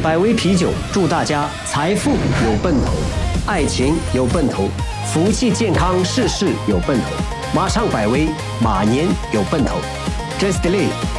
百威啤酒祝大家财富有奔头，爱情有奔头，福气健康事事有奔头。马上百威，马年有奔头。Just Delay